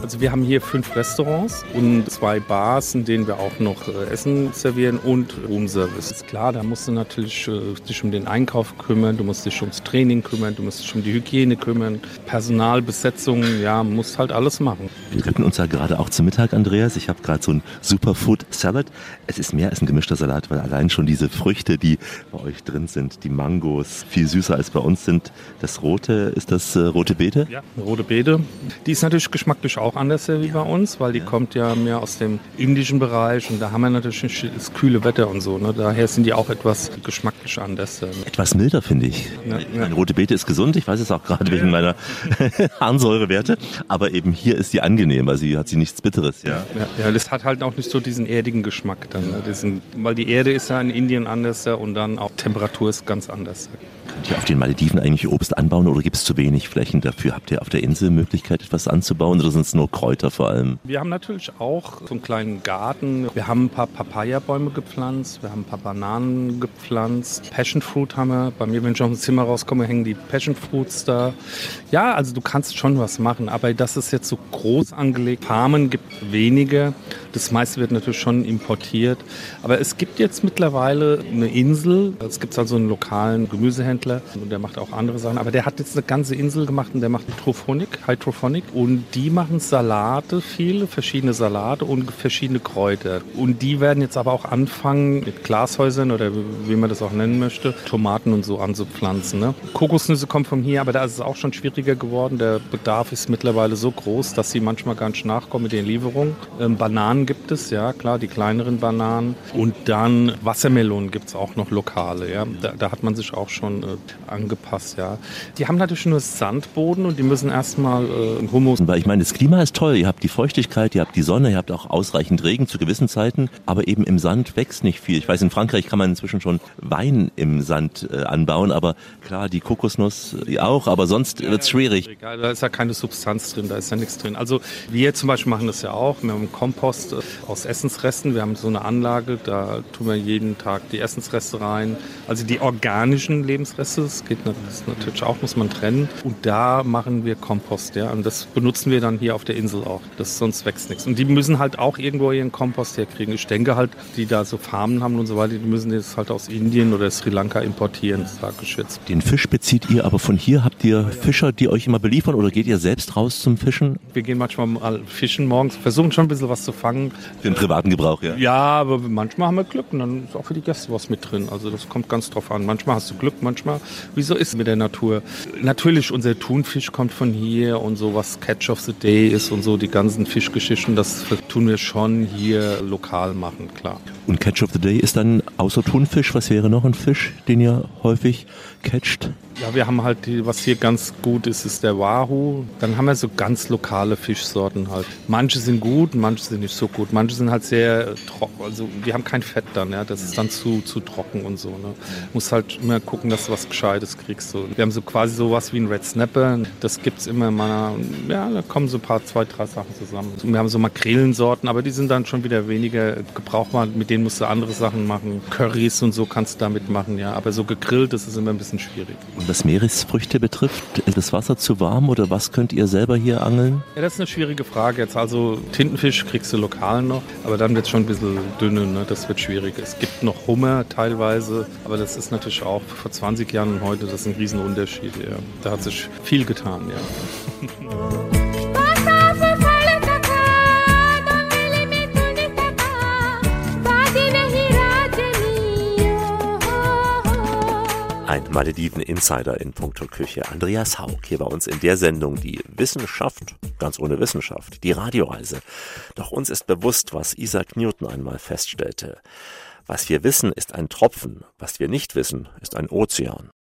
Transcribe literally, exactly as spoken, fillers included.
Also wir haben hier fünf Restaurants und zwei Bars, in denen wir auch noch äh, Essen servieren und Roomservice. Ist klar, da musst du natürlich äh, dich um den Einkauf kümmern, du musst dich ums Training kümmern, du musst dich um die Hygiene kümmern, Personal, Besetzung, ja, musst halt alles machen. Wir treffen uns ja gerade auch zum Mittag, Andreas. Ich habe gerade so ein Superfood Salad. Es ist mehr als ein gemischter Salat, weil allein schon diese Früchte, die bei euch drin sind, die Mangos, viel süßer als bei uns sind. Das Rote, ist das äh, rote Beete? Ja, rote Beete. Die ist natürlich geschmacklich auch anders wie bei uns, weil die ja. kommt ja mehr aus dem indischen Bereich und da haben wir natürlich das kühle Wetter und so. Ne? Daher sind die auch etwas geschmacklich anders. Etwas milder, finde ich. Ja, ja. Eine rote Beete ist gesund, ich weiß es auch gerade ja. wegen meiner Harnsäurewerte, aber eben hier ist sie angenehm, also hier hat sie nichts Bitteres. Ja, ja, ja, das hat halt auch nicht so diesen erdigen Geschmack dann. Ne? Diesen, weil die Erde ist ja in Indien anders und dann auch Temperatur ist ganz anders. Könnt ihr auf den Malediven eigentlich Obst anbauen oder gibt es zu wenig Flächen dafür? Habt ihr auf der Insel Möglichkeit, etwas anzubauen oder sind es nur Kräuter vor allem? Wir haben natürlich auch so einen kleinen Garten. Wir haben ein paar Papaya-Bäume gepflanzt, wir haben ein paar Bananen gepflanzt. Passion Fruit haben wir. Bei mir, wenn ich aus dem Zimmer rauskomme, hängen die Passion Fruits da. Ja, also du kannst schon was machen, aber das ist jetzt so groß angelegt. Farmen gibt es wenige. Das meiste wird natürlich schon importiert. Aber es gibt jetzt mittlerweile eine Insel. Es gibt also einen lokalen Gemüsehändler und der macht auch andere Sachen. Aber der hat jetzt eine ganze Insel gemacht und der macht Hydrophonik, Hydrophonik. Und die machen Salate, viele verschiedene Salate und verschiedene Kräuter. Und die werden jetzt aber auch anfangen, mit Glashäusern oder wie man das auch nennen möchte, Tomaten und so anzupflanzen. Ne? Kokosnüsse kommen von hier, aber da ist es auch schon schwieriger geworden. Der Bedarf ist mittlerweile so groß, dass sie manchmal gar nicht nachkommen mit den Lieferungen. Ähm, Bananen gibt es, ja klar, die kleineren Bananen. Und dann Wassermelonen gibt es auch noch lokale. Ja? Da, da hat man sich auch schon äh, angepasst. Ja? Die haben natürlich nur Sandboden und die müssen erstmal äh, Humus. Weil ich meine, das Klima ist toll. Ihr habt die Feuchtigkeit, ihr habt die Sonne, ihr habt auch ausreichend Regen zu gewissen Zeiten. Aber eben im Sand wächst nicht viel. Ich weiß, in Frankreich kann man inzwischen schon Wein im Sand äh, anbauen. Aber klar, die Kokosnuss die auch. Aber sonst ja, wird es schwierig. Ja, da ist ja keine Substanz drin, da ist ja nichts drin. Also wir zum Beispiel machen das ja auch. Wir haben Kompost aus Essensresten. Wir haben so eine Anlage, da tun wir jeden Tag die Essensreste rein. Also die organischen Lebensreste, das geht das natürlich auch, muss man trennen. Und da machen wir Kompost, ja. Und das benutzen wir dann hier auf der Insel auch. Das, sonst wächst nichts. Und die müssen halt auch irgendwo ihren Kompost herkriegen. Ich denke halt, die da so Farmen haben und so weiter, die müssen das halt aus Indien oder Sri Lanka importieren, sage ich jetzt. Den Fisch bezieht ihr aber von hier. Habt ihr Fischer, die euch immer beliefern oder geht ihr selbst raus zum Fischen? Wir gehen manchmal mal fischen morgens, versuchen schon ein bisschen was zu fangen. Für den privaten Gebrauch, ja? Ja, aber manchmal haben wir Glück und dann ist auch für die Gäste was mit drin. Also das kommt ganz drauf an. Manchmal hast du Glück, manchmal, wieso ist es mit der Natur? Natürlich, unser Thunfisch kommt von hier und so, was Catch of the Day ist und so, die ganzen Fischgeschichten, das tun wir schon hier lokal machen, klar. Und Catch of the Day ist dann außer Thunfisch, was wäre noch ein Fisch, den ihr häufig catcht? Ja, wir haben halt, die, was hier ganz gut ist, ist der Wahoo. Dann haben wir so ganz lokale Fischsorten halt. Manche sind gut, manche sind nicht so gut. Manche sind halt sehr trocken, also die haben kein Fett dann, ja. Das ist dann zu, zu trocken und so. Ne. Muss halt immer gucken, dass du was Gescheites kriegst. So. Wir haben so quasi sowas wie ein Red Snapper. Das gibt's immer mal, ja, da kommen so ein paar, zwei, drei Sachen zusammen. Wir haben so Makrelensorten, aber die sind dann schon wieder weniger gebrauchbar. Mit denen musst du andere Sachen machen. Currys und so kannst du damit machen, ja. Aber so gegrillt, das ist immer ein bisschen schwierig. Und was Meeresfrüchte betrifft, ist das Wasser zu warm oder was könnt ihr selber hier angeln? Ja, das ist eine schwierige Frage jetzt. Also Tintenfisch kriegst du lokal noch, aber dann wird es schon ein bisschen dünner, ne? Das wird schwierig. Es gibt noch Hummer teilweise, aber das ist natürlich auch vor zwanzig Jahren und heute, das ist ein Riesenunterschied. Ja. Da hat sich viel getan, ja. Ein Malediven-Insider in puncto Küche, Andreas Haug, hier bei uns in der Sendung Die Wissenschaft, ganz ohne Wissenschaft, die Radioreise. Doch uns ist bewusst, was Isaac Newton einmal feststellte. Was wir wissen, ist ein Tropfen, was wir nicht wissen, ist ein Ozean.